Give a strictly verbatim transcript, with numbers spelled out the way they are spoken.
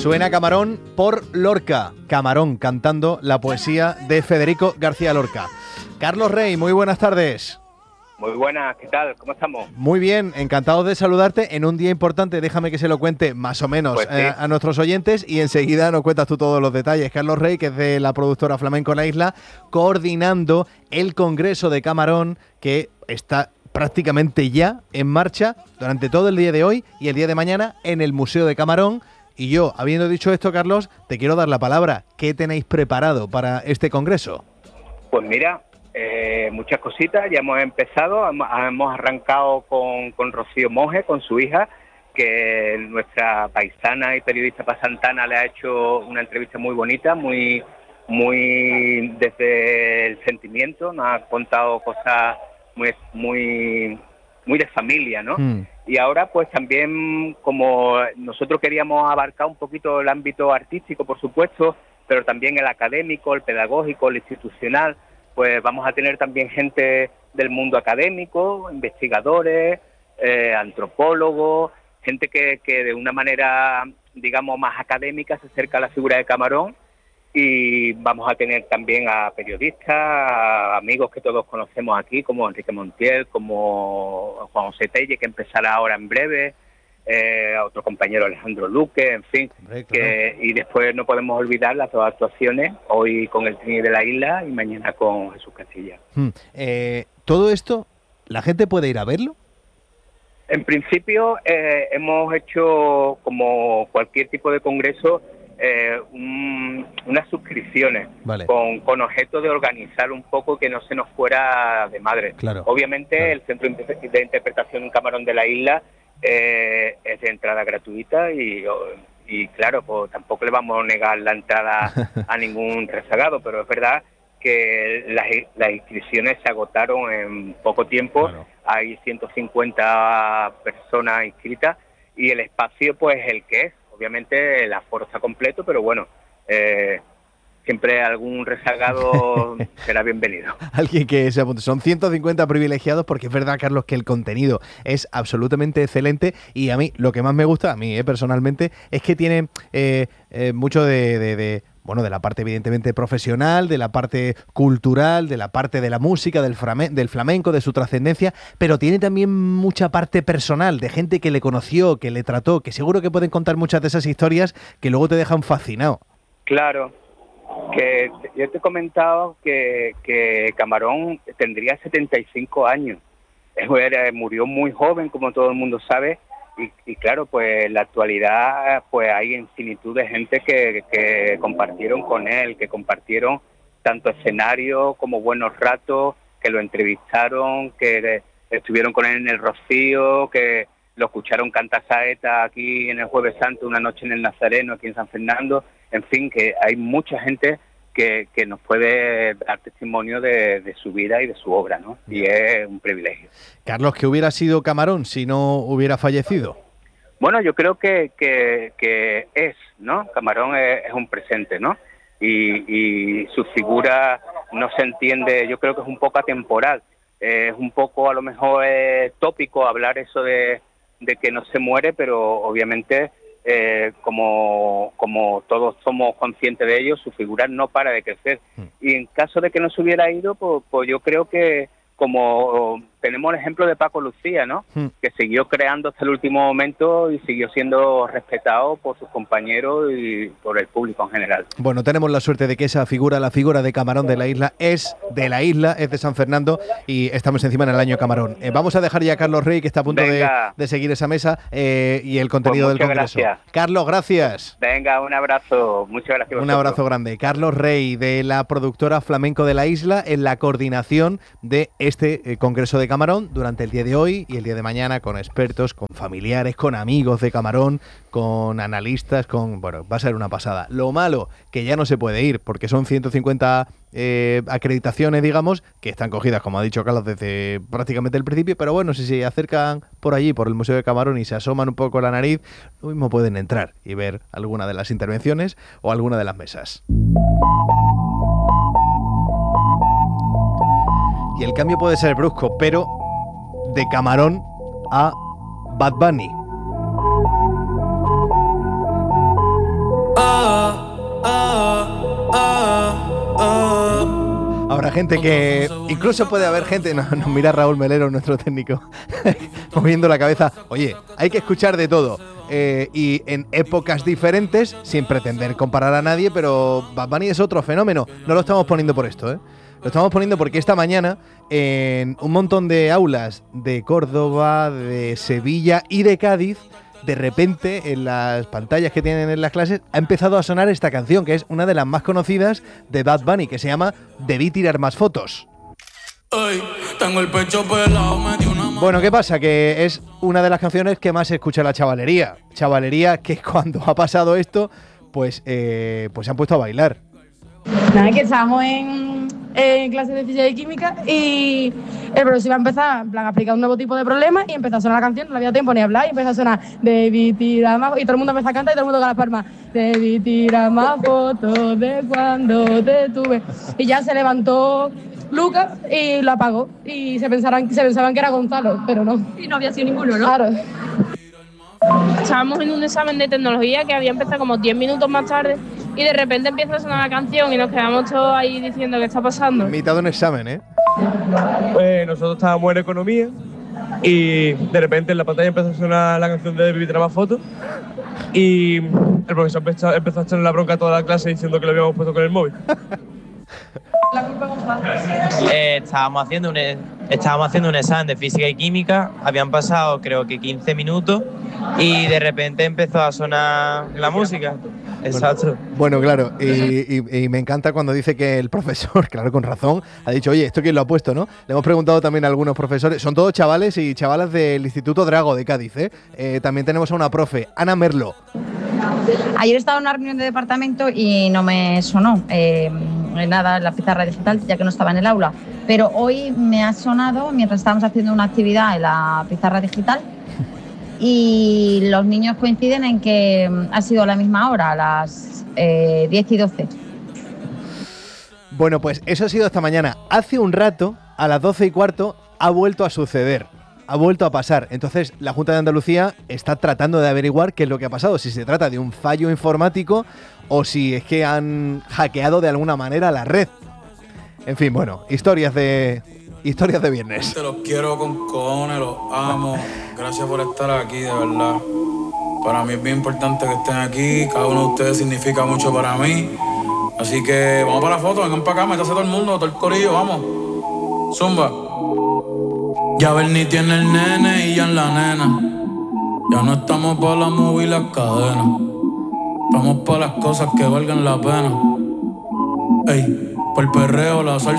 Suena Camarón por Lorca. Camarón cantando la poesía de Federico García Lorca. Carlos Rey, muy buenas tardes. Muy buenas, ¿qué tal? ¿Cómo estamos? Muy bien, encantado de saludarte en un día importante. Déjame que se lo cuente más o menos pues sí. eh, a nuestros oyentes y enseguida nos cuentas tú todos los detalles. Carlos Rey, que es de la productora Flamenco La Isla, coordinando el Congreso de Camarón, que está prácticamente ya en marcha durante todo el día de hoy y el día de mañana en el Museo de Camarón. Y yo, habiendo dicho esto, Carlos, te quiero dar la palabra. ¿Qué tenéis preparado para este congreso? Pues mira, eh, muchas cositas. Ya hemos empezado, hemos arrancado con, con Rocío Monge, con su hija, que nuestra paisana y periodista pasantana le ha hecho una entrevista muy bonita, muy, muy desde el sentimiento. Nos ha contado cosas muy, muy, muy de familia, ¿no? Mm. Y ahora pues también, como nosotros queríamos abarcar un poquito el ámbito artístico, por supuesto, pero también el académico, el pedagógico, el institucional, pues vamos a tener también gente del mundo académico, investigadores, eh, antropólogos, gente que, que de una manera, digamos, más académica se acerca a la figura de Camarón. Y vamos a tener también a periodistas, a amigos que todos conocemos aquí, como Enrique Montiel, como Juan José Telle, que empezará ahora en breve, eh, a otro compañero Alejandro Luque, en fin. Correcto, que, ¿no? Y después no podemos olvidar las dos actuaciones, hoy con el Trini de la Isla y mañana con Jesús Castilla. Hmm. Eh, ¿Todo esto, la gente puede ir a verlo? En principio, eh, hemos hecho, como cualquier tipo de congreso, Eh, un, unas suscripciones vale. con, con objeto de organizar un poco que no se nos fuera de madre. Claro, Obviamente claro. El Centro de Interpretación en Camarón de la Isla eh, es de entrada gratuita y, y claro, pues tampoco le vamos a negar la entrada a ningún rezagado, pero es verdad que las, las inscripciones se agotaron en poco tiempo, claro. Hay ciento cincuenta personas inscritas y el espacio pues el que es. Obviamente el aforo está completo, pero bueno, eh, siempre algún rezagado será bienvenido. Alguien que se apunte. Son ciento cincuenta privilegiados porque es verdad, Carlos, que el contenido es absolutamente excelente y a mí lo que más me gusta, a mí eh, personalmente, es que tiene eh, eh, mucho de... de, de bueno, de la parte evidentemente profesional, de la parte cultural, de la parte de la música, del, frame, del flamenco, de su trascendencia, pero tiene también mucha parte personal, de gente que le conoció, que le trató, que seguro que pueden contar muchas de esas historias que luego te dejan fascinado. Claro, que yo te he comentado que, que Camarón tendría setenta y cinco años, murió muy joven, como todo el mundo sabe. Y, y claro, pues en la actualidad pues hay infinitud de gente que, que compartieron con él, que compartieron tanto escenario como buenos ratos, que lo entrevistaron, que estuvieron con él en el Rocío, que lo escucharon cantar saeta aquí en el Jueves Santo, una noche en el Nazareno, aquí en San Fernando. En fin, que hay mucha gente que, que nos puede dar testimonio de, de su vida y de su obra, ¿no? Y es un privilegio. Carlos, ¿qué hubiera sido Camarón si no hubiera fallecido? Bueno, yo creo que, que, que es, ¿no? Camarón es, es un presente, ¿no? Y, y su figura no se entiende, yo creo que es un poco atemporal. Eh, es un poco, a lo mejor, eh, tópico hablar eso de, de que no se muere, pero obviamente... Eh, como, como todos somos conscientes de ello, su figura no para de crecer. Mm. Y en caso de que no se hubiera ido, pues, pues yo creo que como tenemos el ejemplo de Paco Lucía, ¿no? Mm. Que siguió creando hasta el último momento y siguió siendo respetado por sus compañeros y por el público en general. Bueno, tenemos la suerte de que esa figura, la figura de Camarón de la Isla, es de la isla, es de San Fernando y estamos encima en el año Camarón. Eh, vamos a dejar ya a Carlos Rey, que está a punto de, de seguir esa mesa eh, y el contenido pues del Congreso. Gracias. Carlos, gracias. Venga, un abrazo. Muchas gracias. Un abrazo grande. Carlos Rey, de la productora Flamenco de la Isla, en la coordinación de este eh, Congreso de Camarón durante el día de hoy y el día de mañana, con expertos, con familiares, con amigos de Camarón, con analistas, con... Bueno, va a ser una pasada. Lo malo, que ya no se puede ir, porque son ciento cincuenta eh, acreditaciones, digamos, que están cogidas, como ha dicho Carlos, desde prácticamente el principio, pero bueno, si se acercan por allí, por el Museo de Camarón, y se asoman un poco la nariz, lo mismo pueden entrar y ver alguna de las intervenciones o alguna de las mesas. Y el cambio puede ser brusco, pero de Camarón a Bad Bunny. gente que... Incluso puede haber gente... Nos, nos mira Raúl Melero, nuestro técnico, moviendo la cabeza. Oye, hay que escuchar de todo. Eh, y en épocas diferentes, sin pretender comparar a nadie, pero Bad Bunny es otro fenómeno. No lo estamos poniendo por esto, ¿eh? Lo estamos poniendo porque esta mañana en un montón de aulas de Córdoba, de Sevilla y de Cádiz, de repente en las pantallas que tienen en las clases ha empezado a sonar esta canción, que es una de las más conocidas de Bad Bunny, que se llama Debí tirar más fotos. Ay, tengo el pecho pelado, me dio una... Bueno, ¿qué pasa? Que es una de las canciones que más escucha la chavalería. Chavalería que cuando ha pasado esto, pues, eh, pues se han puesto a bailar. Nada, que estábamos en, en clase de física y química y el profesor iba a empezar en plan, a explicar un nuevo tipo de problemas y empezó a sonar la canción, no había tiempo ni a hablar y empezó a sonar Debí tirar más, y todo el mundo empezó a cantar y todo el mundo con las palmas. Debí tirar más fotos de cuando te tuve. Y ya se levantó Lucas y lo apagó y se pensaban, se pensaban que era Gonzalo, pero no. Y no había sido ninguno, ¿no? Claro. Estábamos en un examen de tecnología que había empezado como diez minutos más tarde y de repente empieza a sonar la canción y nos quedamos todos ahí diciendo qué está pasando. Mitad de un examen, ¿eh? Pues nosotros estábamos en economía y de repente en la pantalla empezó a sonar la canción de Debí tirar más fotos y el profesor empezó, empezó a echarle la bronca a toda la clase diciendo que lo habíamos puesto con el móvil. La culpa Gonzalo. Eh, estábamos, haciendo un, estábamos haciendo un examen de física y química, habían pasado creo que quince minutos y de repente empezó a sonar la música. Exacto. Bueno, claro, y, y, y me encanta cuando dice que el profesor, claro, con razón, ha dicho, oye, ¿esto quién lo ha puesto, no? Le hemos preguntado también a algunos profesores, son todos chavales y chavalas del Instituto Drago de Cádiz, ¿eh? Eh, también tenemos a una profe, Ana Merlo. Ayer estaba en una reunión de departamento y no me sonó eh, nada en la pizarra digital, ya que no estaba en el aula. Pero hoy me ha sonado mientras estábamos haciendo una actividad en la pizarra digital y los niños coinciden en que ha sido a la misma hora, a las eh, diez y doce. Bueno, pues eso ha sido esta mañana. Hace un rato, a las doce y cuarto, ha vuelto a suceder. Ha vuelto a pasar. Entonces, la Junta de Andalucía está tratando de averiguar qué es lo que ha pasado. Si se trata de un fallo informático o si es que han hackeado de alguna manera la red. En fin, bueno, historias de historias de viernes. Te los quiero con cojones, los amo. Gracias por estar aquí, de verdad. Para mí es bien importante que estén aquí. Cada uno de ustedes significa mucho para mí. Así que vamos para la foto, vengan para acá, métase todo el mundo, todo el corillo, vamos. Zumba. Ya Bernie tiene el nene y ya en la nena. Ya no estamos para la movie y las cadenas. Vamos para las cosas que valgan la pena. Ey, por el perreo, la salsa.